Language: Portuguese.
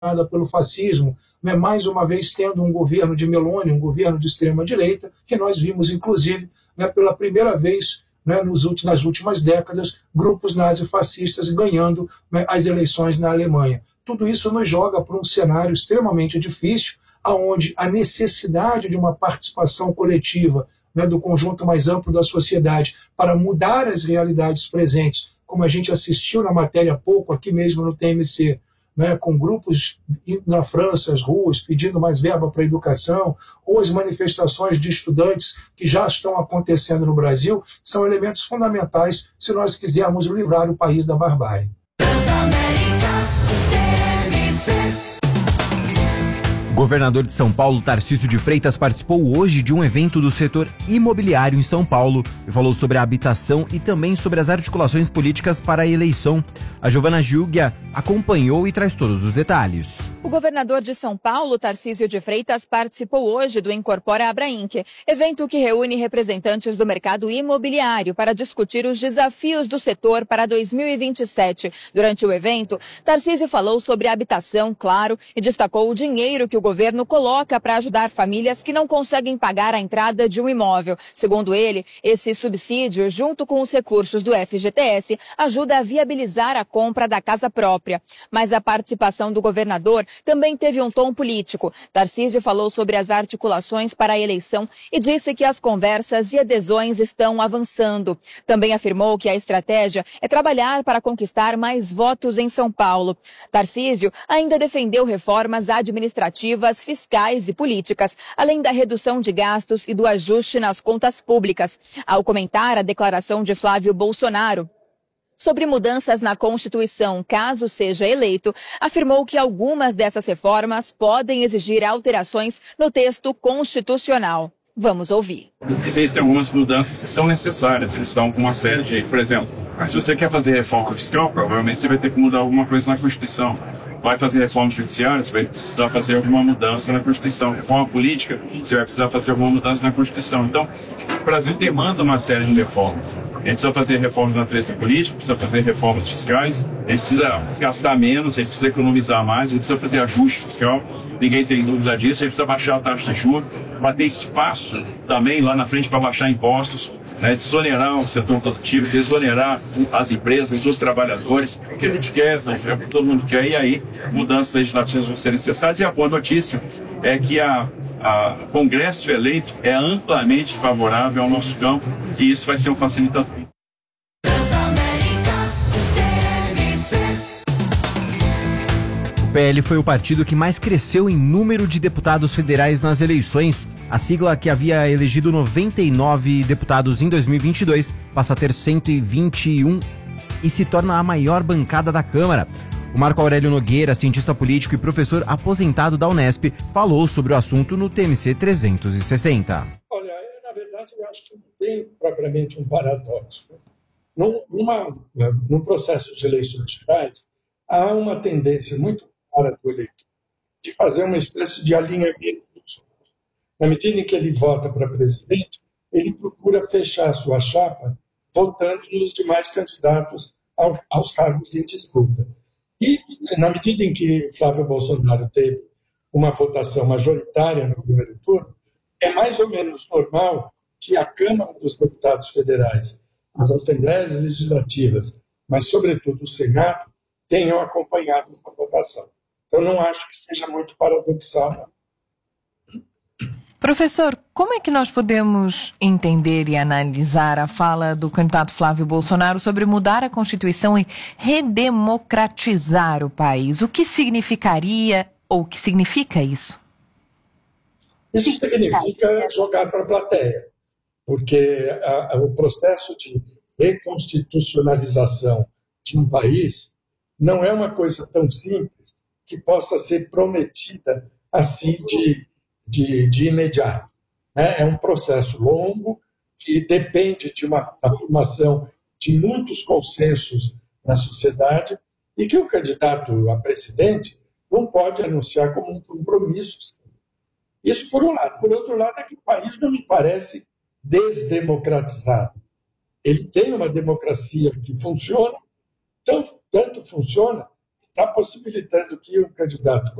pelo fascismo, né, mais uma vez tendo um governo de Meloni, um governo de extrema-direita, que nós vimos, inclusive, né, pela primeira vez, né, nas últimas décadas, grupos nazifascistas ganhando, né, as eleições na Alemanha. Tudo isso nos joga para um cenário extremamente difícil, onde a necessidade de uma participação coletiva, né, do conjunto mais amplo da sociedade para mudar as realidades presentes, como a gente assistiu na matéria há pouco, aqui mesmo no TMC, né, com grupos indo na França, as ruas, pedindo mais verba para a educação, ou as manifestações de estudantes que já estão acontecendo no Brasil, são elementos fundamentais se nós quisermos livrar o país da barbárie. O governador de São Paulo, Tarcísio de Freitas, participou hoje de um evento do setor imobiliário em São Paulo e falou sobre a habitação e também sobre as articulações políticas para a eleição. A Giovana Gilguia acompanhou e traz todos os detalhes. O governador de São Paulo, Tarcísio de Freitas, participou hoje do Incorpora Abrainc, evento que reúne representantes do mercado imobiliário para discutir os desafios do setor para 2027. Durante o evento, Tarcísio falou sobre a habitação, claro, e destacou o dinheiro que o governo coloca para ajudar famílias que não conseguem pagar a entrada de um imóvel. Segundo ele, esse subsídio, junto com os recursos do FGTS, ajuda a viabilizar a compra da casa própria. Mas a participação do governador também teve um tom político. Tarcísio falou sobre as articulações para a eleição e disse que as conversas e adesões estão avançando. Também afirmou que a estratégia é trabalhar para conquistar mais votos em São Paulo. Tarcísio ainda defendeu reformas administrativas, fiscais e políticas, além da redução de gastos e do ajuste nas contas públicas. Ao comentar a declaração de Flávio Bolsonaro sobre mudanças na Constituição, caso seja eleito, afirmou que algumas dessas reformas podem exigir alterações no texto constitucional. Vamos ouvir. Existem algumas mudanças que são necessárias. Eles estão com uma série de, por exemplo, se você quer fazer reforma fiscal, provavelmente você vai ter que mudar alguma coisa na Constituição. Vai fazer reforma judiciária, você vai precisar fazer alguma mudança na Constituição. Reforma política, você vai precisar fazer alguma mudança na Constituição. Então, o Brasil demanda uma série de reformas. A gente precisa fazer reformas na natureza política, precisa fazer reformas fiscais, a gente precisa gastar menos, a gente precisa economizar mais, a gente precisa fazer ajuste fiscal. Ninguém tem dúvida disso, a gente precisa baixar a taxa de juros, para ter espaço também lá na frente para baixar impostos, né, desonerar o setor produtivo, desonerar as empresas, os trabalhadores, o que a gente quer, todo mundo quer, e aí mudanças legislativas vão ser necessárias. E a boa notícia é que o Congresso eleito é amplamente favorável ao nosso campo, e isso vai ser um facilitador. O PL foi o partido que mais cresceu em número de deputados federais nas eleições. A sigla, que havia elegido 99 deputados em 2022, passa a ter 121 e se torna a maior bancada da Câmara. O Marco Aurélio Nogueira, cientista político e professor aposentado da Unesp, falou sobre o assunto no TMC 360. Olha, na verdade, eu acho que não tem propriamente um paradoxo. Num processo de eleições gerais, há uma tendência muito clara do eleitor de fazer uma espécie de alinhamento dos votos. Na medida em que ele vota para presidente, ele procura fechar a sua chapa votando nos demais candidatos aos cargos em disputa. E, na medida em que Flávio Bolsonaro teve uma votação majoritária no primeiro turno, é mais ou menos normal que a Câmara dos Deputados Federais, as Assembleias Legislativas, mas, sobretudo, o Senado, tenham acompanhado essa votação. Eu não acho que seja muito paradoxal, não. Professor, como é que nós podemos entender e analisar a fala do candidato Flávio Bolsonaro sobre mudar a Constituição e redemocratizar o país? O que significaria ou o que significa isso? Isso significa jogar para a plateia, porque o processo de reconstitucionalização de um país não é uma coisa tão simples que possa ser prometida assim de imediato. É um processo longo que depende de uma formação de muitos consensos na sociedade e que o candidato a presidente não pode anunciar como um compromisso. Isso por um lado. Por outro lado, é que o país não me parece desdemocratizado. Ele tem uma democracia que funciona, tanto funciona, está possibilitando que o candidato